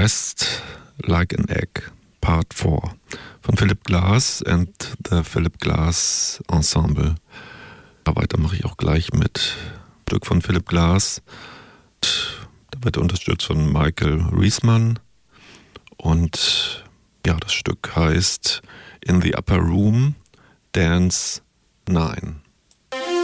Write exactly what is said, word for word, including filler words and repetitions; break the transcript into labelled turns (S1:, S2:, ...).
S1: Rest Like an Egg, Part vier von Philip Glass and the Philip Glass Ensemble. Weiter mache ich auch gleich mit einem Stück von Philip Glass. Da wird unterstützt von Michael Riesman. Und ja, das Stück heißt In the Upper Room, Dance neun.